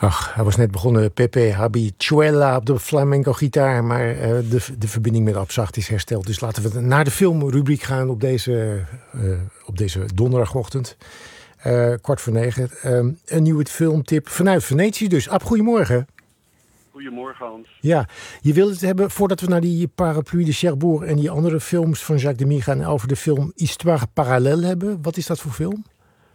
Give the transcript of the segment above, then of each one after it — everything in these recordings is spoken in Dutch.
Ach, hij was net begonnen, Pepe Habituella op de flamenco-gitaar, maar de verbinding met Abzacht is hersteld. Dus laten we naar de filmrubriek gaan op deze donderdagochtend, 8:45. Een nieuwe filmtip vanuit Venetië dus. Ab, goedemorgen. Goedemorgen, Hans. Ja, je wilde het hebben, voordat we naar die Parapluie de Cherbourg en die andere films van Jacques Demy gaan, over de film Histoire parallèle hebben. Wat is dat voor film?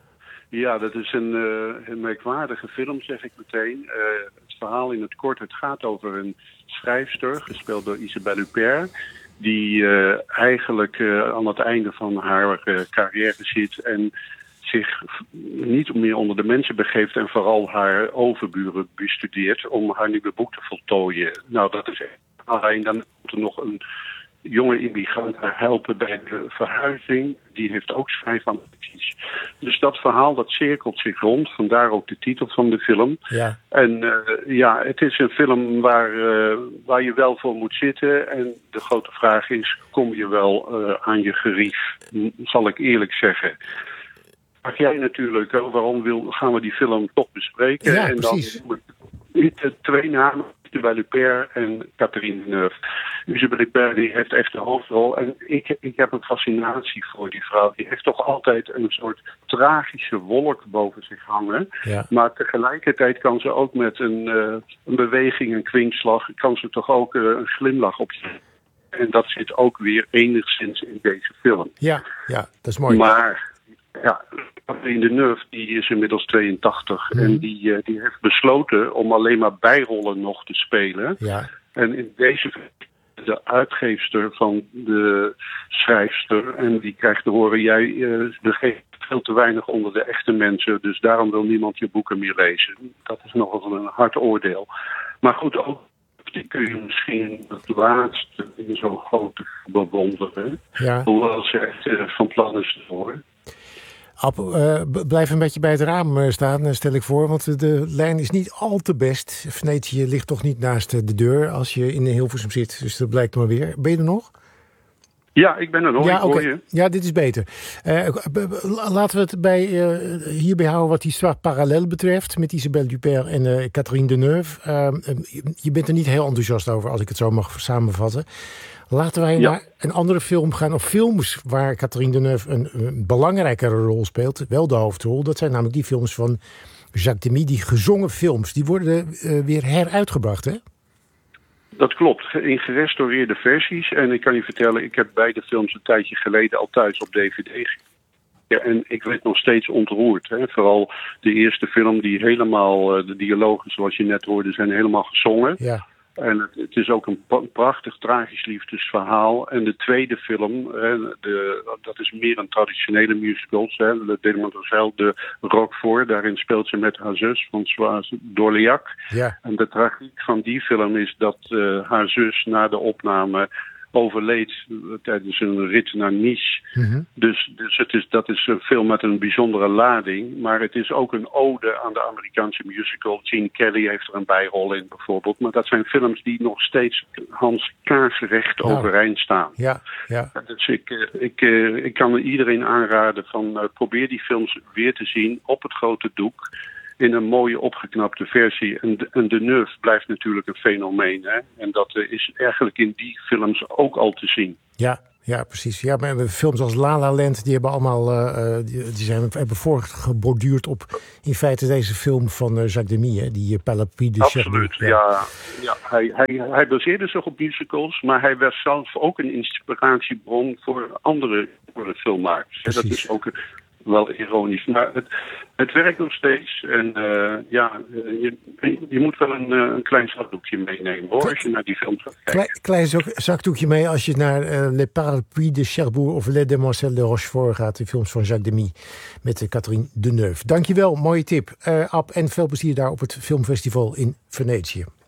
Ja, dat is een merkwaardige film, zeg ik meteen. Het verhaal in het kort, het gaat over een schrijfster, gespeeld door Isabelle Huppert, die eigenlijk aan het einde van haar carrière zit en zich niet meer onder de mensen begeeft en vooral haar overburen bestudeert om haar nieuwe boek te voltooien. Nou, dat is alleen dan moet er nog een jonge immigrant haar helpen bij de verhuizing. Die heeft ook schrijfambities. Dus dat verhaal dat cirkelt zich rond. Vandaar ook de titel van de film. Ja. En het is een film waar je wel voor moet zitten. En de grote vraag is, kom je wel aan je gerief? Zal ik eerlijk zeggen. Vraag jij natuurlijk, waarom gaan we die film toch bespreken? Ja, en precies. Dan twee namen, Isabelle Huppert en Catherine Deneuve. Isabelle Huppert die heeft echt de hoofdrol. En ik heb een fascinatie voor die vrouw. Die heeft toch altijd een soort tragische wolk boven zich hangen. Ja. Maar tegelijkertijd kan ze ook met een beweging, een kwinkslag, kan ze toch ook een glimlach op je. En dat zit ook weer enigszins in deze film. Ja, dat is mooi. Maar ja, Catherine Deneuve die is inmiddels 82 en die heeft besloten om alleen maar bijrollen nog te spelen. Ja. En in deze de uitgeefster van de schrijfster en die krijgt te horen, jij begeeft veel te weinig onder de echte mensen, dus daarom wil niemand je boeken meer lezen. Dat is nogal een hard oordeel. Maar goed, ook die kun je misschien het laatste in zo'n grote bewonderen. Ja. Hoewel ze echt van plan is te worden. Ab, blijf een beetje bij het raam staan, stel ik voor. Want de lijn is niet al te best. Venetië ligt toch niet naast de deur als je in Hilversum zit. Dus dat blijkt maar weer. Ben je er nog? Ja, ik ben er nog. Ja, oké. Ja, dit is beter. Laten we het hierbij houden wat die Histoire parallèle betreft. Met Isabelle Huppert en Catherine Deneuve. Je bent er niet heel enthousiast over, als ik het zo mag samenvatten. Laten wij naar een andere film gaan, of films waar Catherine Deneuve een belangrijkere rol speelt. Wel de hoofdrol. Dat zijn namelijk die films van Jacques Demy, die gezongen films. Die worden weer heruitgebracht, hè? Dat klopt, in gerestaureerde versies. En ik kan je vertellen, ik heb beide films een tijdje geleden al thuis op DVD. Ja, en ik werd nog steeds ontroerd. Hè. Vooral de eerste film, die helemaal, de dialogen zoals je net hoorde, zijn helemaal gezongen. Ja. En het is ook een prachtig tragisch liefdesverhaal. En de tweede film, dat is meer een traditionele musical. Le Demoiselle de Roquefort. Daarin speelt ze met haar zus, Françoise d'Orléac. Ja. En de tragiek van die film is dat haar zus na de opname overleed tijdens een rit naar Nice. Mm-hmm. Dus dat is een film met een bijzondere lading. Maar het is ook een ode aan de Amerikaanse musical. Gene Kelly heeft er een bijrol in bijvoorbeeld. Maar dat zijn films die nog steeds Hans kaarsrecht overeind staan. Ja. Dus ik kan iedereen aanraden van probeer die films weer te zien op het grote doek. In een mooie opgeknapte versie. En Deneuve blijft natuurlijk een fenomeen. Hè? En dat is eigenlijk in die films ook al te zien. Ja, precies. Ja, maar films als La La Land, die hebben allemaal hebben voorgeborduurd op in feite deze film van Jacques Demy, hè? Die Parapluie de Cherbourg. Absoluut, ja. Hij baseerde zich op musicals, maar hij was zelf ook een inspiratiebron voor andere filmmakers. Dat is ook wel ironisch, maar het werkt nog steeds. En je moet wel een klein zakdoekje meenemen, hoor, als je naar die films gaat kijken. Klein zakdoekje mee als je naar Le Parapluie de Cherbourg of Les Demoiselles de Rochefort gaat, de films van Jacques Demy met Catherine Deneuve. Dankjewel, mooie tip. Ab, en veel plezier daar op het filmfestival in Venetië.